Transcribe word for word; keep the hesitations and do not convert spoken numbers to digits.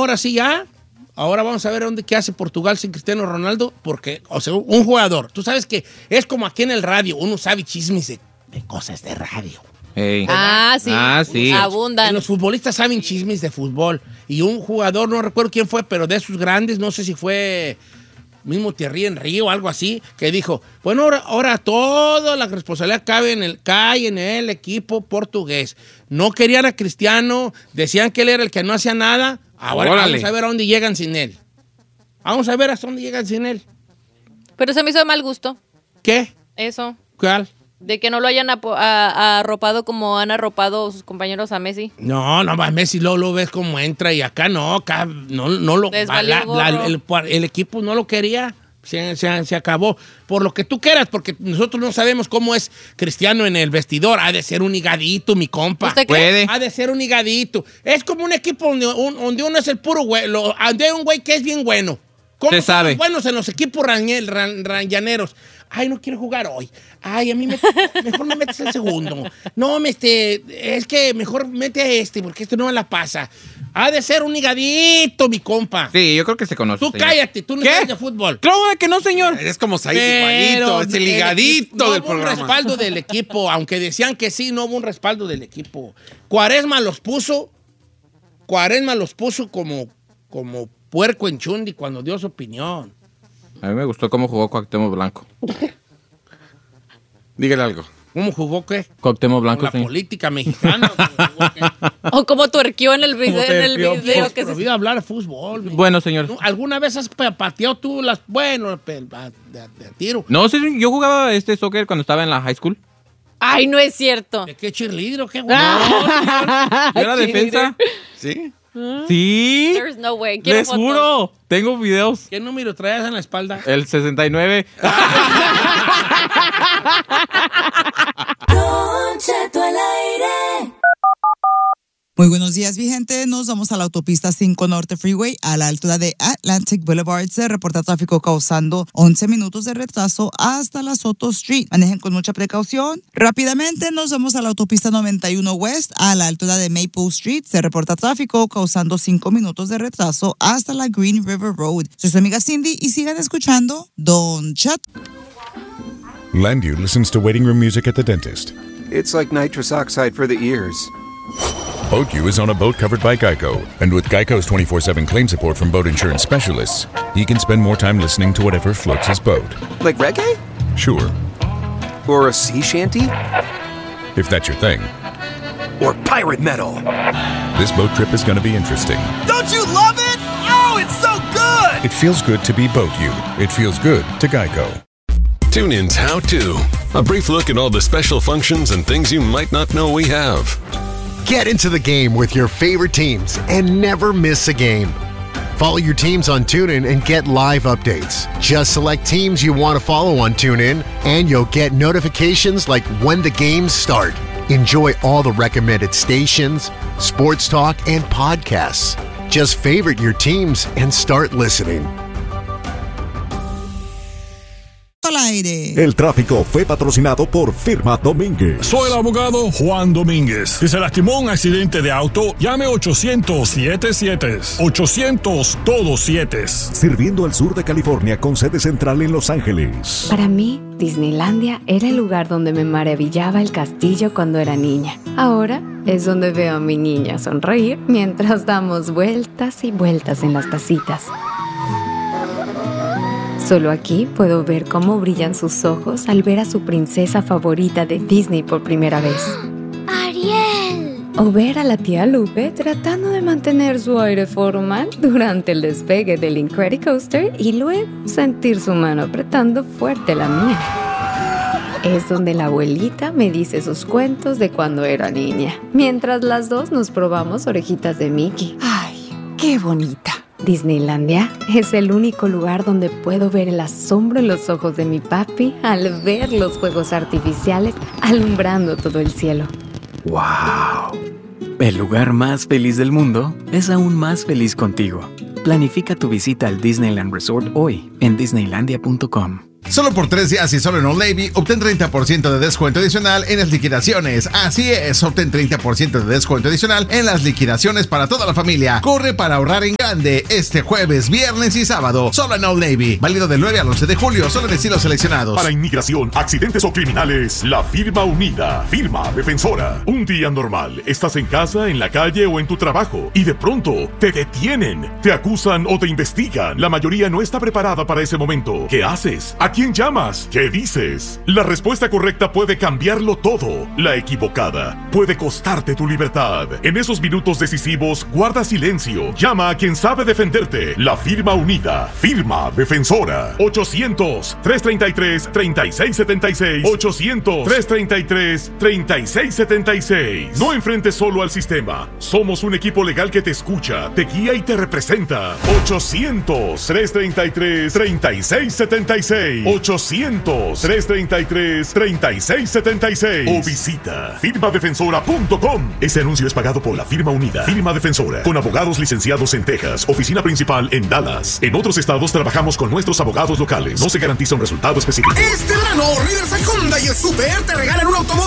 ahora sí ya. Ahora vamos a ver dónde qué hace Portugal sin Cristiano Ronaldo, porque, o sea, un jugador, tú sabes que es como aquí en el radio, uno sabe chismes de, de cosas de radio. Hey. Ah, sí. Ah, sí. Abundan. Los futbolistas saben chismes de fútbol. Y un jugador, no recuerdo quién fue, pero de esos grandes, no sé si fue mismo Thierry Henry o algo así, que dijo, bueno, ahora, ahora toda la responsabilidad cae en, el, cae en el equipo portugués. No querían a Cristiano, decían que él era el que no hacía nada. Ahora Órale. Vamos a ver a dónde llegan sin él. Vamos a ver hasta dónde llegan sin él. Pero se me hizo de mal gusto. ¿Qué? Eso. ¿Cuál? De que no lo hayan apo- a- a arropado como han arropado sus compañeros a Messi. No, no, a Messi luego lo ves cómo entra y acá no, acá no, no lo... La, la, el, el equipo no lo quería, se, se, se acabó. Por lo que tú quieras, porque nosotros no sabemos cómo es Cristiano en el vestidor. Ha de ser un higadito, mi compa. ¿Usted cree? Puede. Ha de ser un higadito. Es como un equipo donde, un, donde uno es el puro güey, lo, donde hay un güey que es bien bueno. ¿Cómo se sabe? Buenos en los equipos rañel, ran, rañaneros. Ay, no quiero jugar hoy. Ay, a mí me, mejor me metes el segundo. No, me este, es que mejor mete a este, porque este no me la pasa. Ha de ser un higadito, mi compa. Sí, yo creo que se conoce. Tú señor. Cállate, tú no ¿Qué? sabes de fútbol. Claro que no, señor. Es como Said igualito, es el higadito no del hubo programa. un respaldo del equipo, aunque decían que sí, no hubo un respaldo del equipo. Cuaresma los puso, Cuaresma los puso como, como puerco en chundi cuando dio su opinión. A mí me gustó cómo jugó Cuauhtémoc Blanco. Dígale algo. ¿Cómo jugó qué? Cuauhtémoc Blanco, la sí. política mexicana. O como tuerqueó en el video, en el video que se... Prohibido hablar de fútbol. Bueno, señor. ¿No? ¿Alguna vez has pateado tú las... Bueno, de, de, de tiro? No, sí, yo jugaba este soccer cuando estaba en la high school. Ay, no es cierto. ¿De qué cheerleader o qué? Güey? No, yo era defensa. ¿Sí? Sí. There's no way. Quiero Les fotos. juro. Tengo videos. ¿Qué número traías en la espalda? El sesenta y nueve. Don Cheto al aire. Muy buenos días, mi gente. Nos vamos a la autopista cinco Norte Freeway a la altura de Atlantic Boulevard. Se reporta tráfico causando once minutos de retraso hasta la Soto Street. Manejen con mucha precaución. Rápidamente nos vamos a la autopista noventa y uno West a la altura de Maple Street. Se reporta tráfico causando cinco minutos de retraso hasta la Green River Road. Soy su amiga Cindy y sigan escuchando Don Cheto. Landu listens to waiting room music at the dentist. It's like nitrous oxide for the ears. Boat U is on a boat covered by Geico. And with Geico's twenty-four seven claim support from boat insurance specialists, he can spend more time listening to whatever floats his boat. Like reggae? Sure. Or a sea shanty? If that's your thing. Or pirate metal? This boat trip is going to be interesting. Don't you love it? Oh, it's so good! It feels good to be Boat U. It feels good to Geico. TuneIn's How To. A brief look at all the special functions and things you might not know we have. Get into the game with your favorite teams and never miss a game. Follow your teams on TuneIn and get live updates. Just select teams you want to follow on TuneIn, and you'll get notifications like when the games start. Enjoy all the recommended stations, sports talk, and podcasts. Just favorite your teams and start listening. Al aire. El tráfico fue patrocinado por Firma Domínguez. Soy el abogado Juan Domínguez. Si se lastimó en un accidente de auto, llame ochocientos siete siete. ochocientos todos siete. Sirviendo al sur de California con sede central en Los Ángeles. Para mí, Disneylandia era el lugar donde me maravillaba el castillo cuando era niña. Ahora es donde veo a mi niña sonreír mientras damos vueltas y vueltas en las tacitas. Solo aquí puedo ver cómo brillan sus ojos al ver a su princesa favorita de Disney por primera vez. ¡Ariel! O ver a la tía Lupe tratando de mantener su aire formal durante el despegue del Incredicoaster y luego sentir su mano apretando fuerte la mía. Es donde la abuelita me dice sus cuentos de cuando era niña, mientras las dos nos probamos orejitas de Mickey. ¡Ay, qué bonita! Disneylandia es el único lugar donde puedo ver el asombro en los ojos de mi papi al ver los fuegos artificiales alumbrando todo el cielo. ¡Wow! El lugar más feliz del mundo es aún más feliz contigo. Planifica tu visita al Disneyland Resort hoy en disneylandia punto com. Solo por tres días y solo en Old Navy, obtén treinta por ciento de descuento adicional en las liquidaciones. Así es, obtén treinta por ciento de descuento adicional en las liquidaciones para toda la familia. Corre para ahorrar en grande este jueves, viernes y sábado. Solo en Old Navy. Válido del nueve al once de julio, solo en estilos seleccionados. Para inmigración, accidentes o criminales, la firma unida. Firma defensora. Un día normal. Estás en casa, en la calle o en tu trabajo y de pronto te detienen, te acusan o te investigan. La mayoría no está preparada para ese momento. ¿Qué haces? ¿A quién llamas? ¿Qué dices? La respuesta correcta puede cambiarlo todo. La equivocada puede costarte tu libertad. En esos minutos decisivos, guarda silencio. Llama a quien sabe defenderte. La firma unida. Firma defensora. ochocientos, tres treinta y tres, treinta y seis setenta y seis. ochocientos, tres treinta y tres, treinta y seis setenta y seis. No enfrentes solo al sistema. Somos un equipo legal que te escucha, te guía y te representa. ochocientos, tres treinta y tres, treinta y seis setenta y seis. ochocientos, tres treinta y tres, treinta y seis setenta y seis. O visita firma defensora punto com. Este anuncio es pagado por la firma unida. Firma defensora. Con abogados licenciados en Texas. Oficina principal en Dallas. En otros estados trabajamos con nuestros abogados locales. No se garantiza un resultado específico. Este verano, Riverside Honda y el Super te regalan un automóvil